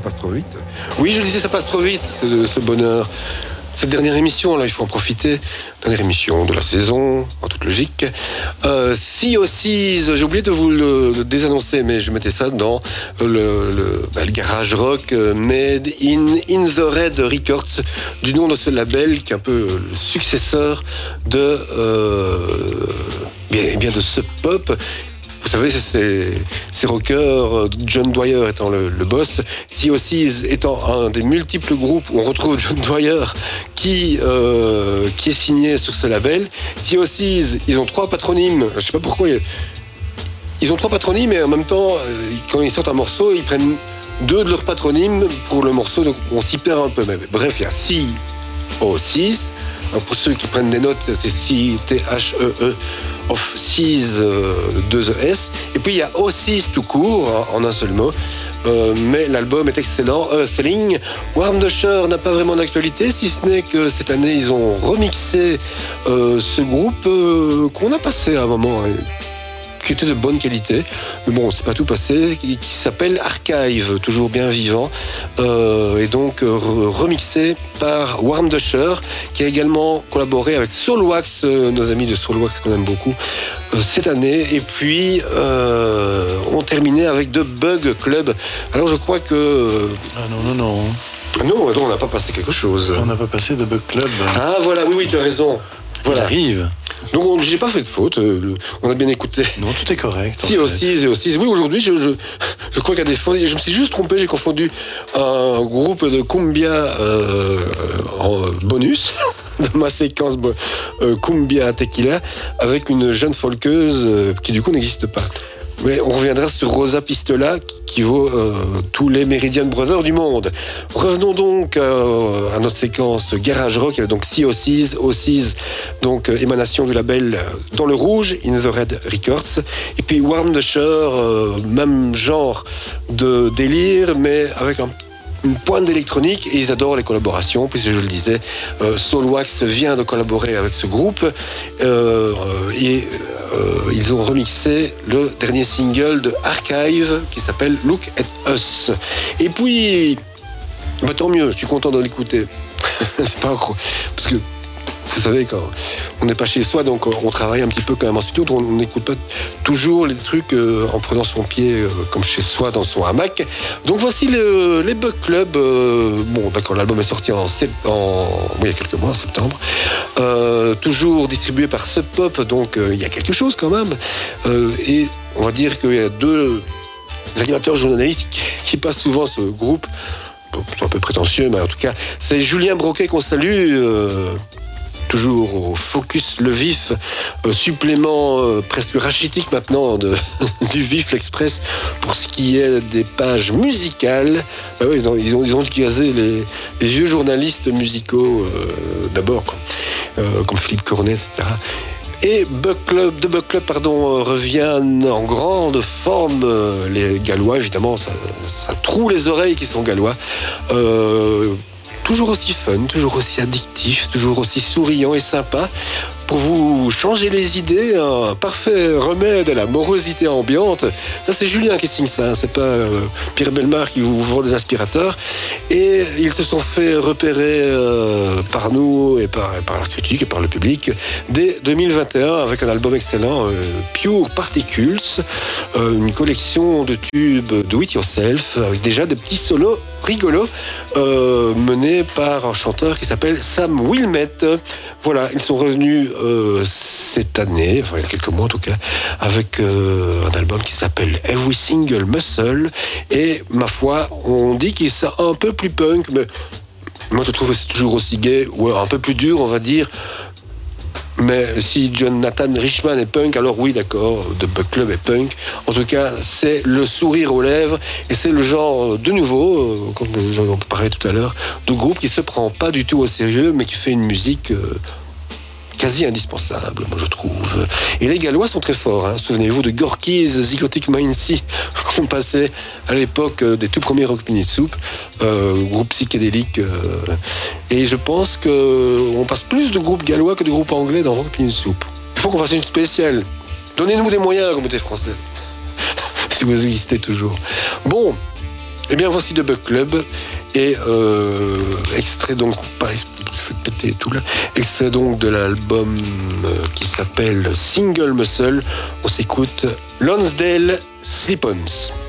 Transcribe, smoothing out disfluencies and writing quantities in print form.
passe trop vite. Oui, je le disais, ça passe trop vite, ce bonheur. Cette dernière émission, là, il faut en profiter. Dernière émission de la saison, en toute logique. Sea of Seas, j'ai oublié de vous le désannoncer, mais je mettais ça dans le garage rock Made in the Red Records, du nom de ce label qui est un peu le successeur de de Sub Pop. Vous savez, ces rockers, John Dwyer étant le boss, Sea of Seas étant un des multiples groupes où on retrouve John Dwyer qui est signé sur ce label. Sea of Seas, ils ont 3 patronymes, je ne sais pas pourquoi, ils ont 3 patronymes et en même temps, quand ils sortent un morceau, ils prennent 2 de leurs patronymes pour le morceau, donc on s'y perd un peu. Mais bref, il y a Sea of Seas. Pour ceux qui prennent des notes, c'est T-H-E-E of Seas 2 E-S. Et puis il y a Seas tout court, en un seul mot. Mais l'album est excellent. Earthling. Warm the Shore n'a pas vraiment d'actualité, si ce n'est que cette année, ils ont remixé ce groupe qu'on a passé à un moment, qui était de bonne qualité, mais bon, c'est pas tout passé, qui s'appelle Archive, toujours bien vivant, et donc remixé par Warm the Shore, qui a également collaboré avec Soulwax, nos amis de Soulwax qu'on aime beaucoup, cette année, et puis on terminait avec The Bug Club. Alors je crois que... Non, on n'a pas passé quelque chose. On n'a pas passé The Bug Club. Ah voilà, oui, tu as raison. Voilà. Il arrive. Donc j'ai pas fait de faute, on a bien écouté. Non, tout est correct. Si aussi. Oui, aujourd'hui, je crois qu'il y a des fautes. Je me suis juste trompé, j'ai confondu un groupe de cumbia en bonus dans ma séquence cumbia tequila avec une jeune folkeuse qui du coup n'existe pas. Mais on reviendra sur Rosa Pistola qui vaut tous les Meridian Brothers du monde. Revenons donc à notre séquence Garage Rock, donc Sea of Seas, donc émanation du label dans le rouge, In the Red Records. Et puis Warm the Shore, même genre de délire, mais avec une pointe d'électronique, et ils adorent les collaborations, puisque je le disais, Soulwax vient de collaborer avec ce groupe, ils ont remixé le dernier single de Archive qui s'appelle Look at Us. Et puis, tant mieux, je suis content de l'écouter. C'est pas gros, parce que vous savez, quand on n'est pas chez soi, donc on travaille un petit peu quand même en studio, donc on n'écoute pas toujours les trucs en prenant son pied comme chez soi dans son hamac. Donc voici les Bug Club. Bon, d'accord, l'album est sorti il y a quelques mois, en septembre. Toujours distribué par Sub Pop, donc il y a quelque chose quand même. Et on va dire qu'il y a 2 animateurs journalistes qui passent souvent ce groupe. C'est un peu prétentieux, mais en tout cas, c'est Julien Broquet qu'on salue. Toujours au Focus Le Vif, supplément presque rachitique maintenant du Vif l'Express pour ce qui est des pages musicales. Oui, non, ils ont casé les vieux journalistes musicaux d'abord, comme Philippe Cornet, etc. Et The Bug Club, reviennent en grande forme. Les Gallois, évidemment, ça troue les oreilles qui sont Gallois. Toujours aussi fun, toujours aussi addictif, toujours aussi souriant et sympa. Pour vous changer les idées, un parfait remède à la morosité ambiante. Ça, c'est Julien qui signe ça, c'est pas Pierre Bellemare qui vous vend des aspirateurs. Et ils se sont fait repérer par nous et par la critique et par le public dès 2021 avec un album excellent, Pure Particles, une collection de tubes do it yourself avec déjà des petits solos rigolos menés par un chanteur qui s'appelle Sam Wilmette. Voilà, ils sont revenus cette année, enfin il y a quelques mois en tout cas, avec un album qui s'appelle Every Single Muscle, et ma foi, on dit qu'il est un peu plus punk, mais moi je trouve que c'est toujours aussi gay, ou un peu plus dur on va dire. Mais si Jonathan Richman est punk, alors oui, d'accord, The Bug Club est punk. En tout cas, c'est le sourire aux lèvres, et c'est le genre, de nouveau, comme j'en parlais tout à l'heure, de groupe qui se prend pas du tout au sérieux, mais qui fait une musique quasi indispensable, moi je trouve. Et les Gallois sont très forts, hein. Souvenez-vous de Gorky's Zygotic Mindsy qu'on passait à l'époque des tout premiers Rock Mini Soup, groupe psychédélique. Et je pense qu'on passe plus de groupes gallois que de groupes anglais dans Rock Mini Soup. Il faut qu'on fasse une spéciale. Donnez-nous des moyens, la communauté française. Si vous existez toujours. Bon, Eh bien, voici The Bug Club et extrait donc, péter tout là, extrait donc de l'album qui s'appelle Single Muscle. On s'écoute Lonsdale Slip-Ons.